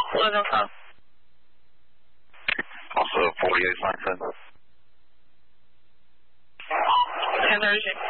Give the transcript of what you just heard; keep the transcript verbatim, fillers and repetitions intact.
eleven oh five. Also forty-eight Langford. ten thirty-six.